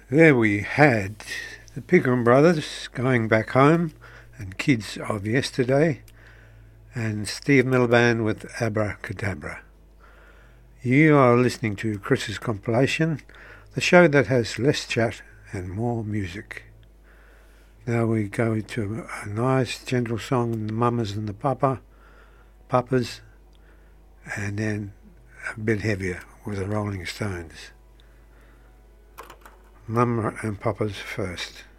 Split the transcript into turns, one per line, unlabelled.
There we had the Pigram Brothers Going Back Home and Kids of Yesterday, and Steve Miliband with Abracadabra. You are listening to Chris's Compilation, the show that has less chat and more music. Now we go to a nice gentle song, The Mamas and the Papas, and then a bit heavier with the Rolling Stones. Mama and Papas first.